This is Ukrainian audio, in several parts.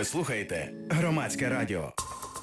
Ви слухаєте Громадське радіо.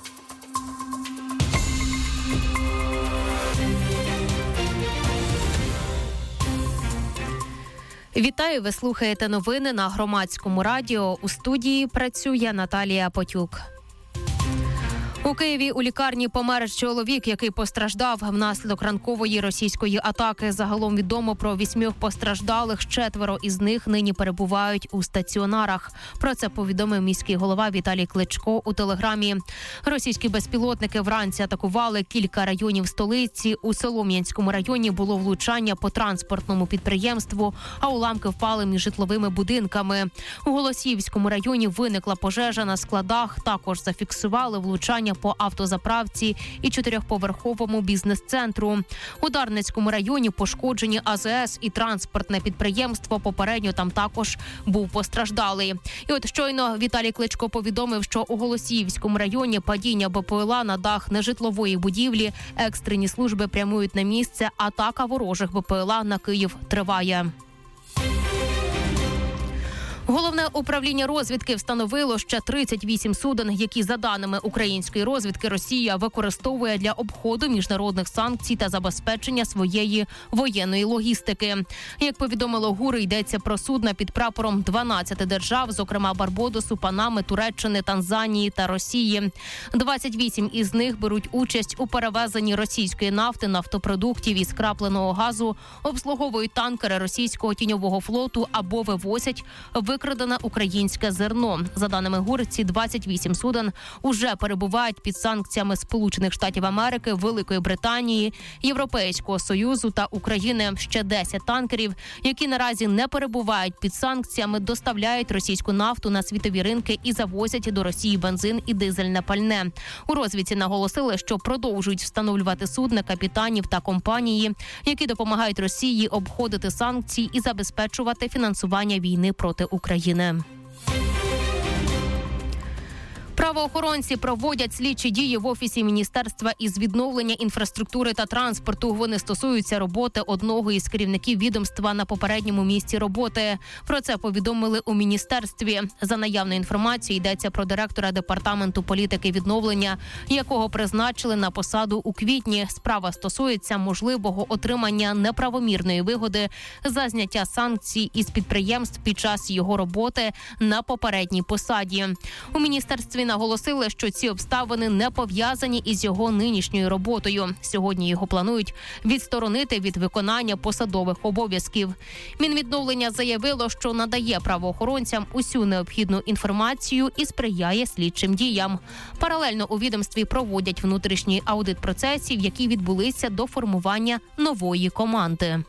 Вітаю, ви слухаєте новини на Громадському радіо. У студії працює Наталія Потюк. У Києві у лікарні помер чоловік, який постраждав внаслідок ранкової російської атаки. Загалом відомо про 8 постраждалих, 4 із них нині перебувають у стаціонарах. Про це повідомив міський голова Віталій Кличко у телеграмі. Російські безпілотники вранці атакували кілька районів столиці. У Солом'янському районі було влучання по транспортному підприємству, а уламки впали між житловими будинками. У Голосіївському районі виникла пожежа на складах. Також зафіксували влучання по автозаправці і 4-поверховому бізнес-центру. У Дарницькому районі пошкоджені АЗС і транспортне підприємство. Попередньо там також був постраждалий. І от щойно Віталій Кличко повідомив, що у Голосіївському районі падіння БПЛА на дах нежитлової будівлі. Екстрені служби прямують на місце. Атака ворожих БПЛА на Київ триває. Головне управління розвідки встановило ще 38 суден, які, за даними української розвідки, Росія використовує для обходу міжнародних санкцій та забезпечення своєї воєнної логістики. Як повідомило ГУР, йдеться про судна під прапором 12 держав, зокрема Барбадосу, Панами, Туреччини, Танзанії та Росії. 28 із них беруть участь у перевезенні російської нафти, нафтопродуктів і скрапленого газу, обслуговують танкери російського тіньового флоту або вивозять викрадене українське зерно. За даними ГУР, ці 28 суден уже перебувають під санкціями Сполучених Штатів Америки, Великої Британії, Європейського Союзу та України. Ще 10 танкерів, які наразі не перебувають під санкціями, доставляють російську нафту на світові ринки і завозять до Росії бензин і дизельне пальне. У розвідці наголосили, що продовжують встановлювати судна, капітанів та компанії, які допомагають Росії обходити санкції і забезпечувати фінансування війни проти України. Правоохоронці проводять слідчі дії в Офісі Міністерства із відновлення інфраструктури та транспорту. Вони стосуються роботи одного із керівників відомства на попередньому місці роботи. Про це повідомили у міністерстві. За наявною інформацією, йдеться про директора Департаменту політики відновлення, якого призначили на посаду у квітні. Справа стосується можливого отримання неправомірної вигоди за зняття санкцій із підприємств під час його роботи на попередній посаді. У міністерстві наголосили, що ці обставини не пов'язані із його нинішньою роботою. Сьогодні його планують відсторонити від виконання посадових обов'язків. Мінвідновлення заявило, що надає правоохоронцям усю необхідну інформацію і сприяє слідчим діям. Паралельно у відомстві проводять внутрішній аудит процесів, які відбулися до формування нової команди.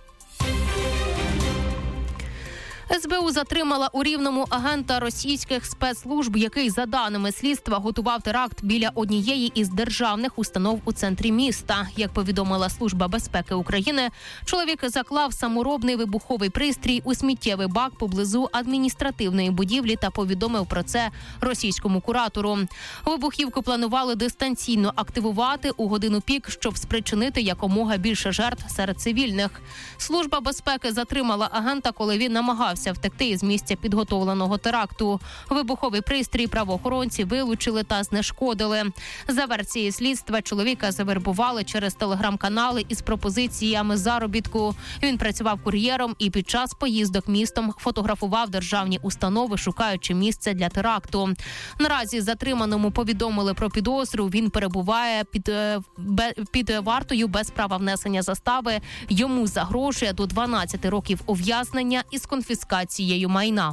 СБУ затримала у Рівному агента російських спецслужб, який, за даними слідства, готував теракт біля однієї із державних установ у центрі міста. Як повідомила Служба безпеки України, чоловік заклав саморобний вибуховий пристрій у сміттєвий бак поблизу адміністративної будівлі та повідомив про це російському куратору. Вибухівку планували дистанційно активувати у годину пік, щоб спричинити якомога більше жертв серед цивільних. Служба безпеки затримала агента, коли він намагався втекти із місця підготовленого теракту. Вибуховий пристрій правоохоронці вилучили та знешкодили. За версією слідства, чоловіка завербували через телеграм-канали із пропозиціями заробітку. Він працював кур'єром і під час поїздок містом фотографував державні установи, шукаючи місце для теракту. Наразі затриманому повідомили про підозру. Він перебуває під вартою без права внесення застави. Йому загрожує до 12 років ув'язнення із конфіскацією майна.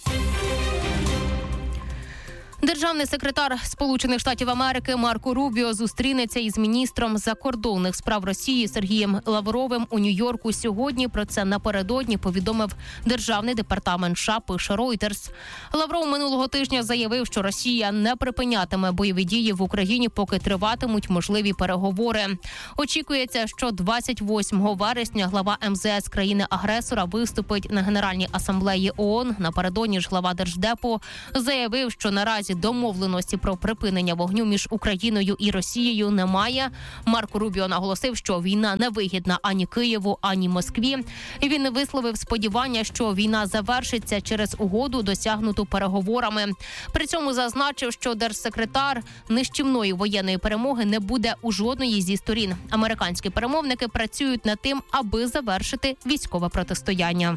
Державний секретар Сполучених Штатів Америки Марко Рубіо зустрінеться із міністром закордонних справ Росії Сергієм Лавровим у Нью-Йорку сьогодні. Про це напередодні повідомив Державний департамент США, пише Reuters. Лавров минулого тижня заявив, що Росія не припинятиме бойові дії в Україні, поки триватимуть можливі переговори. Очікується, що 28 вересня глава МЗС країни-агресора виступить на Генеральній асамблеї ООН. Напередодні ж глава Держдепу заявив, що наразі наразі домовленості про припинення вогню між Україною і Росією немає. Марко Рубіо наголосив, що війна не вигідна ані Києву, ані Москві. І він висловив сподівання, що війна завершиться через угоду, досягнуту переговорами. При цьому зазначив, що держсекретар нищівної воєнної перемоги не буде у жодної зі сторін. Американські перемовники працюють над тим, аби завершити військове протистояння.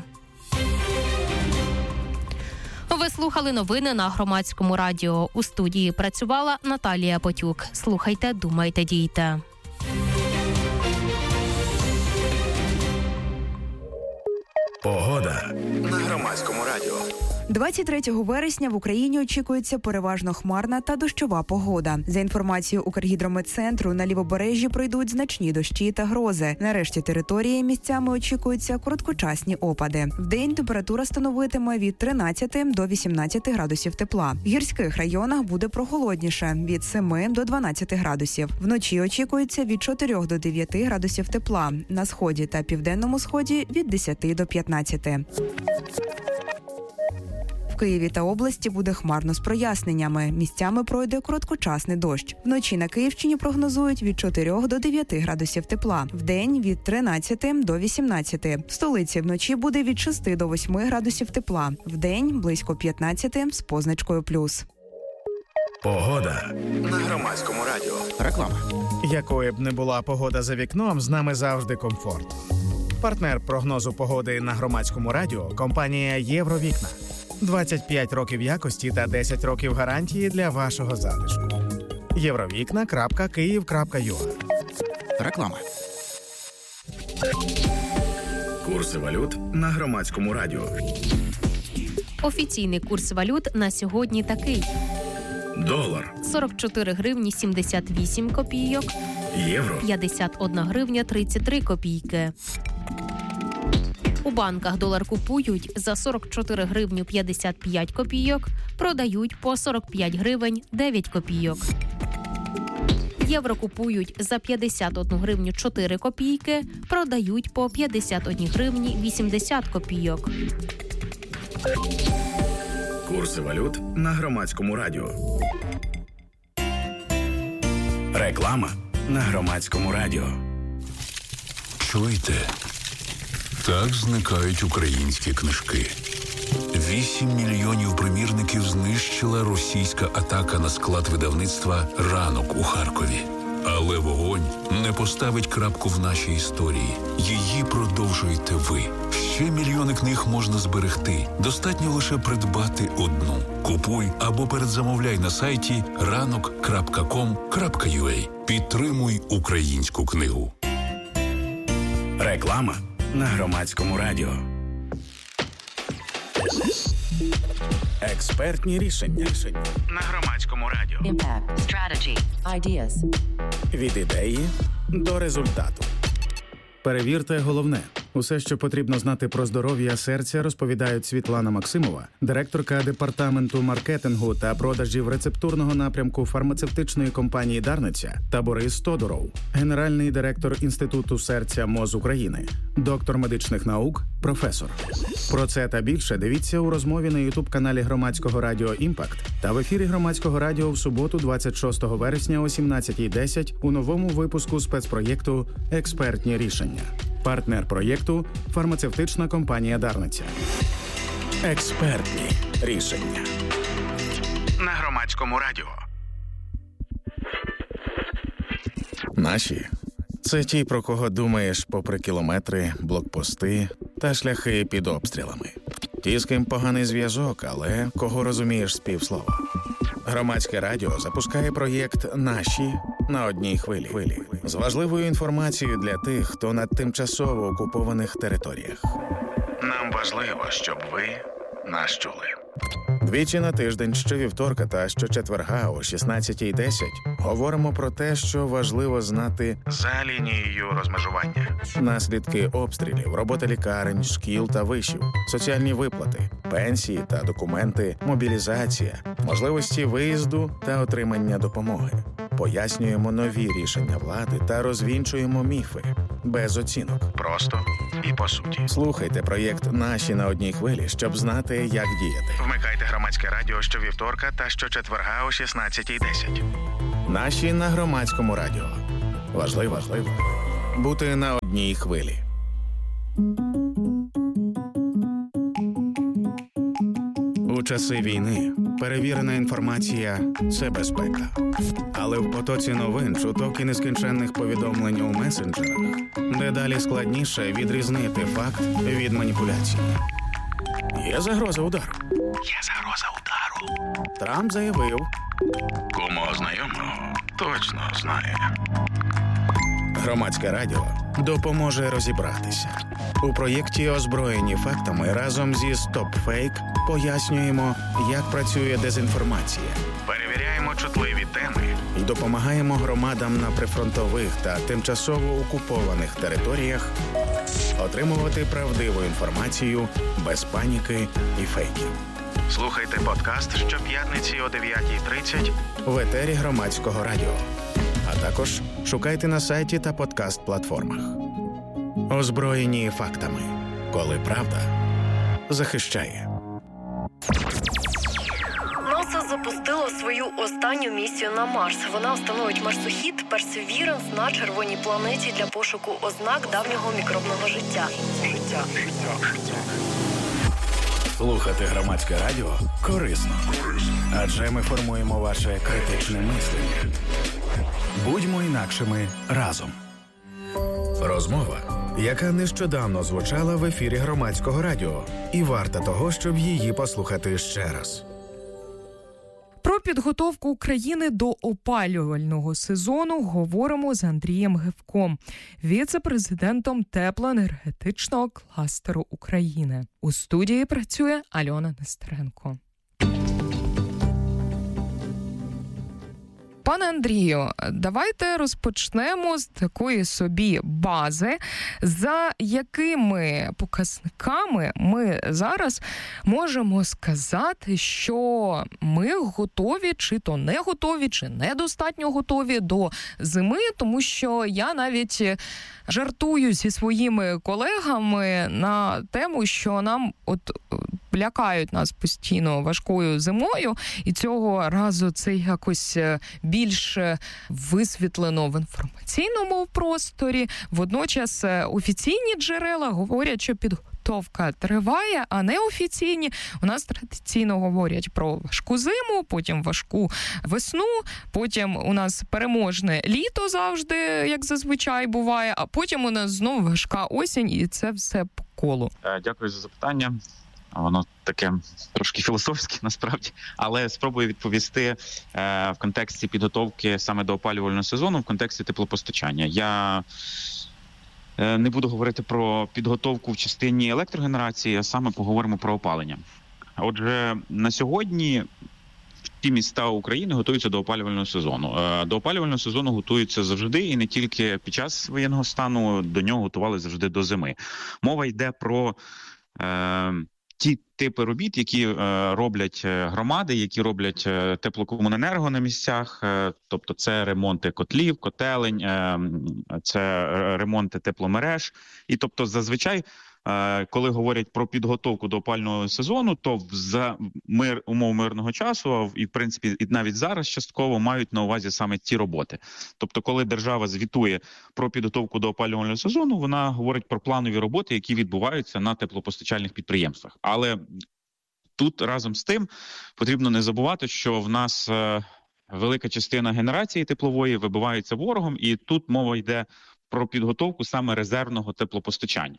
Ви слухали новини на Громадському радіо. У студії працювала Наталія Потюк. Слухайте, думайте, дійте. Погода на Громадському радіо. 23 вересня в Україні очікується переважно хмарна та дощова погода. За інформацією Укргідрометцентру, на лівобережжі пройдуть значні дощі та грози. На решті території місцями очікуються короткочасні опади. Вдень температура становитиме від 13 до 18 градусів тепла. В гірських районах буде прохолодніше – від 7 до 12 градусів. Вночі очікується від 4 до 9 градусів тепла. На сході та південному сході – від 10 до 15. В Києві та області буде хмарно з проясненнями. Місцями пройде короткочасний дощ. Вночі на Київщині прогнозують від 4 до 9 градусів тепла. Вдень від 13 до 18. В столиці вночі буде від 6 до 8 градусів тепла. Вдень близько 15 з позначкою плюс. Погода на Громадському радіо. Реклама. Якою б не була погода за вікном, з нами завжди комфорт. Партнер прогнозу погоди на Громадському радіо – компанія «Євровікна». 25 років якості та 10 років гарантії для вашого затишку. Євровікна.Київ.ua. Реклама. Курси валют на Громадському радіо. Офіційний курс валют на сьогодні такий. Долар 44 гривні 78 копійок. Євро 51 гривня 33 копійки. У банках долар купують за 44 гривню 55 копійок, продають по 45 гривень 9 копійок. Євро купують за 51 гривню 4 копійки, продають по 51 гривні 80 копійок. Курси валют на Громадському радіо. Реклама на Громадському радіо. Чуєте? Так зникають українські книжки. 8 мільйонів примірників знищила російська атака на склад видавництва «Ранок» у Харкові. Але вогонь не поставить крапку в нашій історії. Її продовжуєте ви. Ще мільйони книг можна зберегти. Достатньо лише придбати одну. Купуй або передзамовляй на сайті ranok.com.ua. Підтримуй українську книгу. Реклама на Громадському радіо. Експертні рішення на Громадському радіо. Impact, strategy, ideas. Від ідеї до результату. Перевірте головне. Усе, що потрібно знати про здоров'я серця, розповідають Світлана Максимова, директорка департаменту маркетингу та продажів рецептурного напрямку фармацевтичної компанії «Дарниця», та Борис Тодуров, генеральний директор Інституту серця МОЗ України, доктор медичних наук, професор. Про це та більше дивіться у розмові на ютуб-каналі Громадського радіо «Імпакт» та в ефірі Громадського радіо в суботу 26 вересня о 17:10 у новому випуску спецпроєкту «Експертні рішення». Партнер проєкту – фармацевтична компанія «Дарниця». Експертні рішення на Громадському радіо. Наші – це ті, про кого думаєш попри кілометри, блокпости та шляхи під обстрілами. Ті, з ким поганий зв'язок, але кого розумієш з півслова. Громадське радіо запускає проєкт «Наші» на одній хвилі. З важливою інформацією для тих, хто на тимчасово окупованих територіях. Нам важливо, щоб ви нас чули. Двічі на тиждень, щовівторка та щочетверга о 16:10 говоримо про те, що важливо знати за лінією розмежування. Наслідки обстрілів, робота лікарень, шкіл та вишів, соціальні виплати, пенсії та документи, мобілізація, можливості виїзду та отримання допомоги. Пояснюємо нові рішення влади та розвінчуємо міфи. без оцінок. Просто і по суті. Слухайте проєкт «Наші на одній хвилі», щоб знати, як діяти. Вмикайте Громадське радіо щовівторка та щочетверга о 16:10. Наші на Громадському радіо. Важливо бути на одній хвилі. У часи війни перевірена інформація – це безпека. Але в потоці новин, чуток і нескінченних повідомлень у месенджерах дедалі складніше відрізнити факт від маніпуляції. Є загроза удару. Трамп заявив. Кому знайомого точно знає. Громадське радіо допоможе розібратися. У проєкті «Озброєні фактами» разом зі «Стоп-фейк» пояснюємо, як працює дезінформація. Перевіряємо чутливі теми і допомагаємо громадам на прифронтових та тимчасово окупованих територіях отримувати правдиву інформацію без паніки і фейків. Слухайте подкаст щоп'ятниці о 9:30 в етері Громадського радіо. А також шукайте на сайті та подкаст-платформах. Озброєні фактами. Коли правда захищає. НАСА запустило свою останню місію на Марс. Вона встановить марсохід Perseverance на червоній планеті для пошуку ознак давнього мікробного життя. Слухати Громадське радіо корисно. Адже ми формуємо ваше критичне мислення. Будьмо інакшими разом. Розмова, яка нещодавно звучала в ефірі Громадського радіо, і варта того, щоб її послухати ще раз. Про підготовку України до опалювального сезону говоримо з Андрієм Гевком, віце-президентом теплоенергетичного кластеру України. У студії працює Альона Нестеренко. Пане Андрію, давайте розпочнемо з такої собі бази, за якими показниками ми зараз можемо сказати, що ми готові, чи то не готові, чи недостатньо готові до зими, тому що я навіть жартую зі своїми колегами на тему, що нам лякають нас постійно важкою зимою, і цього разу це якось більш висвітлено в інформаційному просторі. Водночас офіційні джерела говорять, що підготовка триває, а неофіційні у нас традиційно говорять про важку зиму, потім важку весну, потім у нас переможне літо завжди, як зазвичай буває, а потім у нас знову важка осінь, і це все по колу. Дякую за запитання. Воно таке трошки філософське, насправді, але спробую відповісти в контексті підготовки саме до опалювального сезону, в контексті теплопостачання. Я не буду говорити про підготовку в частині електрогенерації, а саме поговоримо про опалення. Отже, на сьогодні всі міста України готуються до опалювального сезону. До опалювального сезону готуються завжди, і не тільки під час воєнного стану, до нього готували завжди до зими. Мова йде про ті типи робіт, які роблять громади, які роблять теплокомуненерго на місцях, тобто це ремонти котлів, котелень, це ремонти тепломереж. І тобто зазвичай, коли говорять про підготовку до опалювального сезону, то за умов мирного часу, і в принципі і навіть зараз частково мають на увазі саме ті роботи. Тобто коли держава звітує про підготовку до опалювального сезону, вона говорить про планові роботи, які відбуваються на теплопостачальних підприємствах. Але тут разом з тим потрібно не забувати, що в нас велика частина генерації теплової вибивається ворогом, і тут мова йде про підготовку саме резервного теплопостачання.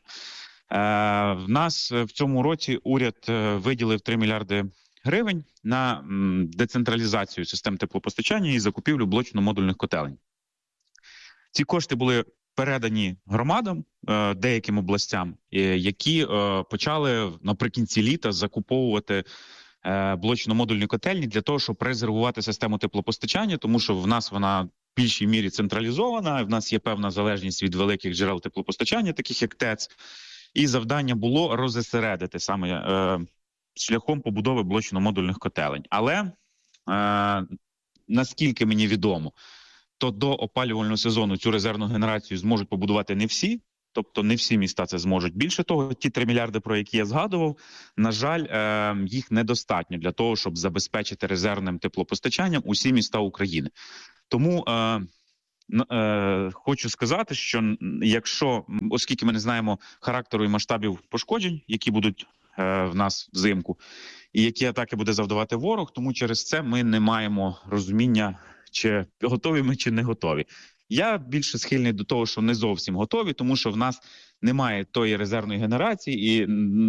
В нас в цьому році уряд виділив 3 мільярди гривень на децентралізацію систем теплопостачання і закупівлю блочно-модульних котелень. Ці кошти були передані громадам, деяким областям, які почали наприкінці літа закуповувати блочно-модульні котельні для того, щоб резервувати систему теплопостачання, тому що в нас вона в більшій мірі централізована, в нас є певна залежність від великих джерел теплопостачання, таких як ТЕЦ, і завдання було розосередити саме шляхом побудови блочно-модульних котелень. Але, наскільки мені відомо, то до опалювального сезону цю резервну генерацію зможуть побудувати не всі. Тобто не всі міста це зможуть. Більше того, ті 3 мільярди, про які я згадував, на жаль, їх недостатньо для того, щоб забезпечити резервним теплопостачанням усі міста України. Тому хочу сказати, що якщо, оскільки ми не знаємо характеру і масштабів пошкоджень, які будуть в нас взимку, і які атаки буде завдавати ворог, тому через це ми не маємо розуміння, чи готові ми, чи не готові. Я більше схильний до того, що не зовсім готові, тому що в нас немає тої резервної генерації,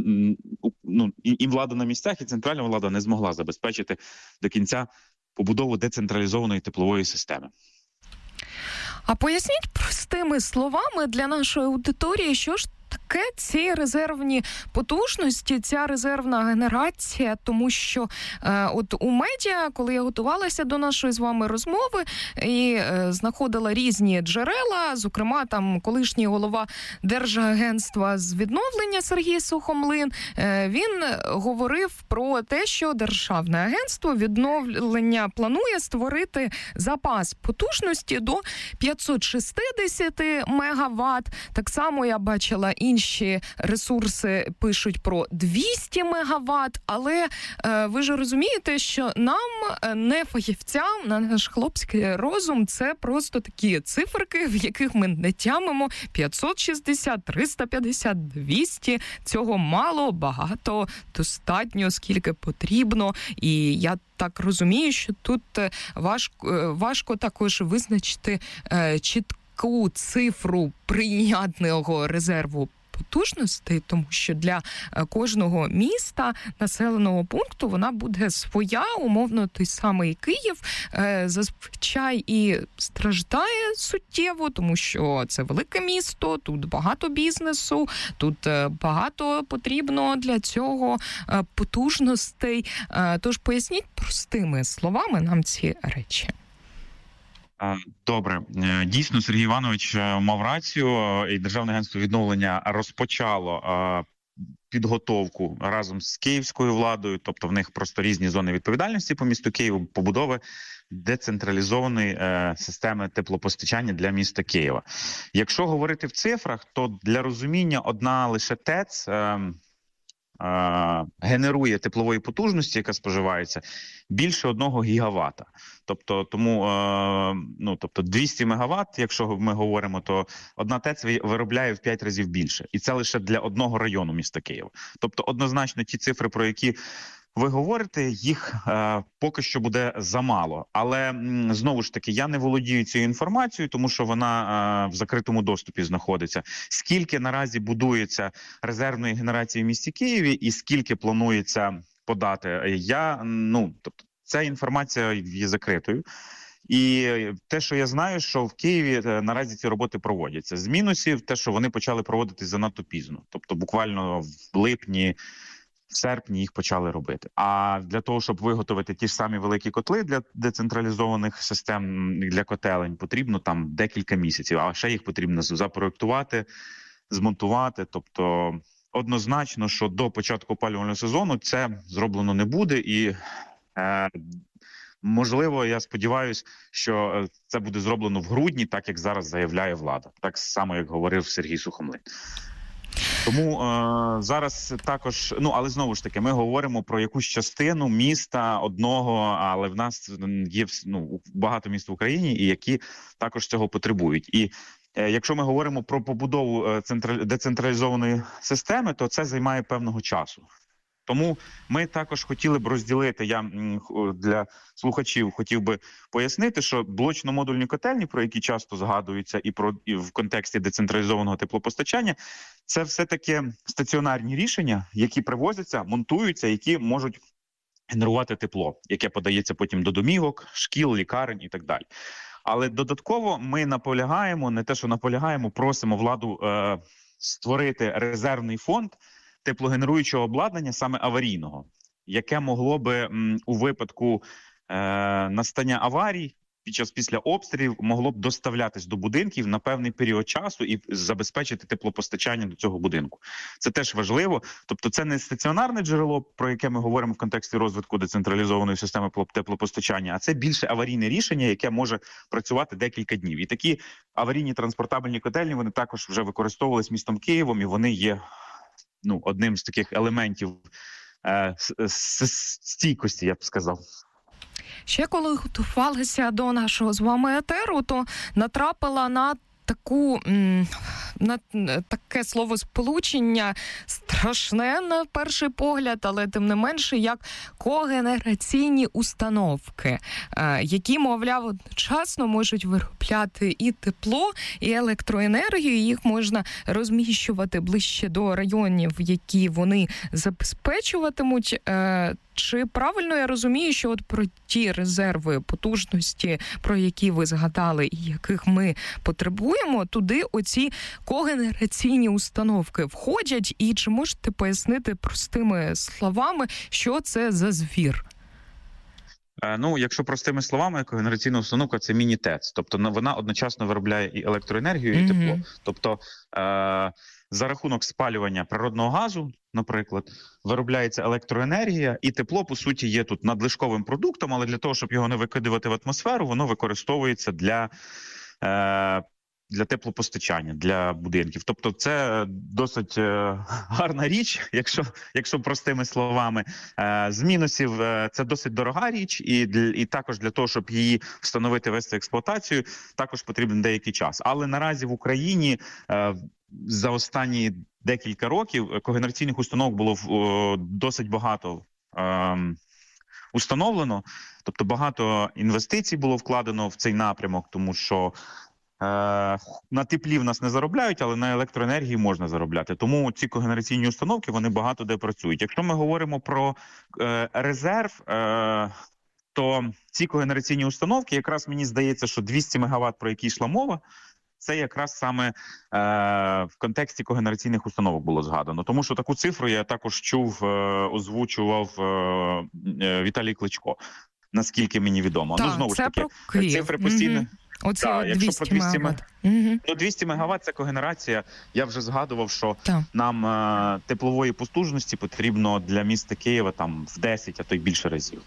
і влада на місцях, і центральна влада не змогла забезпечити до кінця побудову децентралізованої теплової системи. А поясніть простими словами для нашої аудиторії, що ж таке ці резервні потужності, ця резервна генерація, тому що от у медіа, коли я готувалася до нашої з вами розмови і знаходила різні джерела, зокрема там колишній голова Держагентства з відновлення Сергій Сухомлин, він говорив про те, що Державне агентство відновлення планує створити запас потужності до 560 мегаватт. Так само я бачила інші ресурси пишуть про 200 мегаватт, але ви ж розумієте, що нам, не фахівцям, на наш хлопський розум, це просто такі циферки, в яких ми не тямимо. 560, 350, 200, цього мало, багато, достатньо, скільки потрібно. І я так розумію, що тут важко також визначити чітку цифру прийнятного резерву потужностей, тому що для кожного міста, населеного пункту, вона буде своя, умовно той самий Київ зазвичай і страждає суттєво, тому що це велике місто, тут багато бізнесу, тут багато потрібно для цього потужностей. Тож поясніть простими словами нам ці речі. Добре. Дійсно, Сергій Іванович мав рацію, і Державне агентство відновлення розпочало підготовку разом з київською владою, тобто в них просто різні зони відповідальності по місту Києву, побудови децентралізованої системи теплопостачання для міста Києва. Якщо говорити в цифрах, то для розуміння одна лише ТЕЦ генерує теплової потужності, яка споживається, більше 1 гігавата. Тобто 200 мегаватт, якщо ми говоримо, то одна ТЕЦ виробляє в 5 разів більше. І це лише для одного району міста Києва. Тобто однозначно ті цифри, про які ви говорите, їх поки що буде замало. Але, знову ж таки, я не володію цією інформацією, тому що вона в закритому доступі знаходиться. Скільки наразі будується резервної генерації в місті Києві і скільки планується подати, ця інформація є закритою. І те, що я знаю, що в Києві наразі ці роботи проводяться. З мінусів те, що вони почали проводитись занадто пізно. Тобто буквально в липні, в серпні їх почали робити. А для того, щоб виготовити ті ж самі великі котли для децентралізованих систем, для котелень, потрібно там декілька місяців. А ще їх потрібно запроектувати, змонтувати. Тобто однозначно, що до початку опалювального сезону це зроблено не буде. І можливо, я сподіваюся, що це буде зроблено в грудні, так як зараз заявляє влада. Так само, як говорив Сергій Сухомлин. Тому зараз також, але знову ж таки, ми говоримо про якусь частину міста одного, але в нас є багато міст в Україні, і які також цього потребують. І якщо ми говоримо про побудову децентралізованої системи, то це займає певного часу. Тому ми також хотіли б розділити, я для слухачів хотів би пояснити, що блочно-модульні котельні, про які часто згадуються і в контексті децентралізованого теплопостачання, це все-таки стаціонарні рішення, які привозяться, монтуються, які можуть генерувати тепло, яке подається потім до домівок, шкіл, лікарень і так далі. Але додатково ми наполягаємо, не те, що наполягаємо, просимо владу створити резервний фонд теплогенеруючого обладнання, саме аварійного, яке могло би у випадку настання аварій після обстрілів могло б доставлятись до будинків на певний період часу і забезпечити теплопостачання до цього будинку. Це теж важливо. Тобто це не стаціонарне джерело, про яке ми говоримо в контексті розвитку децентралізованої системи теплопостачання, а це більше аварійне рішення, яке може працювати декілька днів. І такі аварійні транспортабельні котельні, вони також вже використовувались містом Києвом, і вони є одним з таких елементів стійкості, я б сказав. Ще коли готувалася до нашого з вами етеру, то натрапила на таке словосполучення страшне на перший погляд, але тим не менше, як когенераційні установки, які, мовляв, одночасно можуть виробляти і тепло, і електроенергію, їх можна розміщувати ближче до районів, які вони забезпечуватимуть. Чи правильно я розумію, що от про ті резерви потужності, про які ви згадали і яких ми потребуємо, туди оці когенераційні установки входять? І чи можете пояснити простими словами, що це за звір? Якщо простими словами, когенераційна установка – це міні-ТЕЦ. Тобто вона одночасно виробляє і електроенергію, і тепло. Тобто за рахунок спалювання природного газу, наприклад, виробляється електроенергія, і тепло, по суті, є тут надлишковим продуктом, але для того, щоб його не викидувати в атмосферу, воно використовується для теплопостачання, для будинків. Тобто це досить гарна річ, якщо простими словами. З мінусів це досить дорога річ, і також для того, щоб її встановити, вести експлуатацію, також потрібен деякий час. Але наразі в Україні за останні декілька років когенераційних установок було досить багато установлено, тобто багато інвестицій було вкладено в цей напрямок, тому що на теплі в нас не заробляють, але на електроенергії можна заробляти. Тому ці когенераційні установки, вони багато де працюють. Якщо ми говоримо про резерв, то ці когенераційні установки, якраз мені здається, що 200 МВт, про які йшла мова, це якраз саме в контексті когенераційних установок було згадано. Тому що таку цифру я також чув, озвучував Віталій Кличко, наскільки мені відомо. Так, знову ж таки, цифри постійно... Оці 200 МВт. 200 МВт – це когенерація. Я вже згадував, що нам теплової потужності потрібно для міста Києва там в 10, а то й більше разів.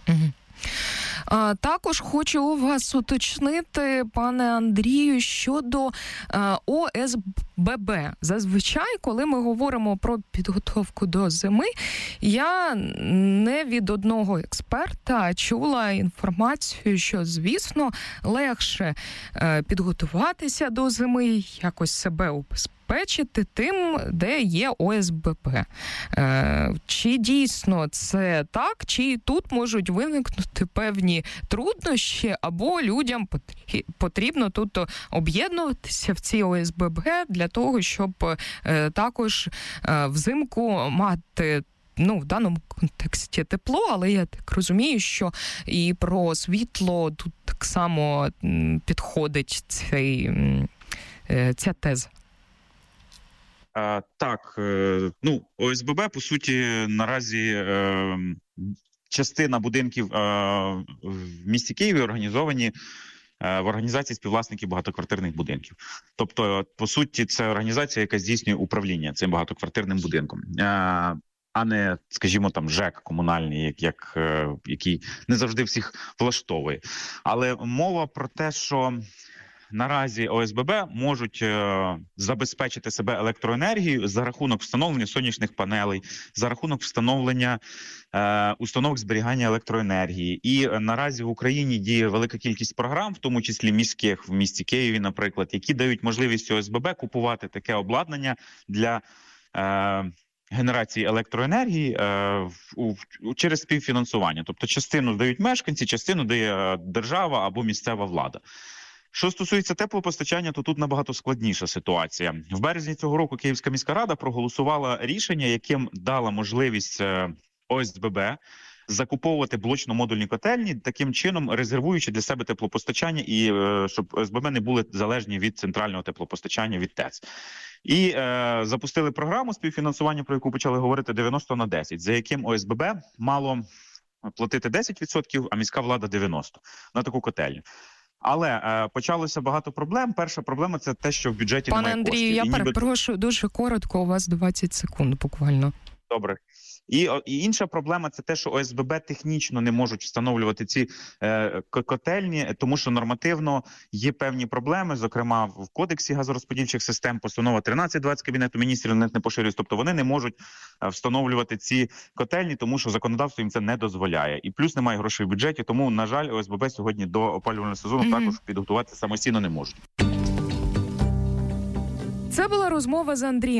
Також хочу у вас уточнити, пане Андрію, щодо ОСББ. Зазвичай, коли ми говоримо про підготовку до зими, я не від одного експерта чула інформацію, що, звісно, легше підготуватися до зими, якось себе убезпечити тим, де є ОСББ. Чи дійсно це так, чи тут можуть виникнути певні труднощі, або людям потрібно тут об'єднуватися в ці ОСББ для того, щоб також взимку мати в даному контексті тепло, але я так розумію, що і про світло тут так само підходить ця теза. Так, ОСББ, по суті, наразі частина будинків в місті Києві організовані в організації співвласників багатоквартирних будинків. Тобто, по суті, це організація, яка здійснює управління цим багатоквартирним будинком, а не, скажімо, там ЖЕК комунальний, який не завжди всіх влаштовує. Але мова про те, що наразі ОСББ можуть забезпечити себе електроенергією за рахунок встановлення сонячних панелей, за рахунок встановлення установок зберігання електроенергії. І наразі в Україні діє велика кількість програм, в тому числі міських, в місті Києві, наприклад, які дають можливість ОСББ купувати таке обладнання для генерації електроенергії через співфінансування. Тобто частину дають мешканці, частину дає держава або місцева влада. Що стосується теплопостачання, то тут набагато складніша ситуація. В березні цього року Київська міська рада проголосувала рішення, яким дала можливість ОСББ закуповувати блочно-модульні котельні, таким чином резервуючи для себе теплопостачання і щоб ОСББ не були залежні від центрального теплопостачання, від ТЕЦ. І запустили програму співфінансування, про яку почали говорити, 90/10, за яким ОСББ мало платити 10%, а міська влада 90% на таку котельню. Але почалося багато проблем. Перша проблема – це те, що в бюджеті Пане немає коштів. Андрію, я перепрошую, дуже коротко, у вас 20 секунд буквально. Добре. І інша проблема – це те, що ОСББ технічно не можуть встановлювати ці котельні, тому що нормативно є певні проблеми, зокрема в Кодексі газорозподільчих систем, постанова 1320 Кабінету Міністрів не поширюється, тобто вони не можуть встановлювати ці котельні, тому що законодавство їм це не дозволяє. І плюс немає грошей в бюджеті, тому, на жаль, ОСББ сьогодні до опалювального сезону також підготувати самостійно не можуть. Це була розмова з Андрієм